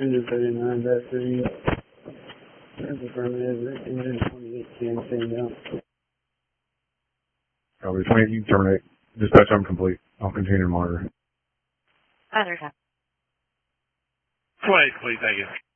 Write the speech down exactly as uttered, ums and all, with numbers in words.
Engine thirty-nine, battery. There's affirmative. Engine twenty-eight, can stand down. Copy. twenty, you can terminate. Dispatch, I'm complete. I'll continue to monitor. Other time. twenty-eight, complete, thank you.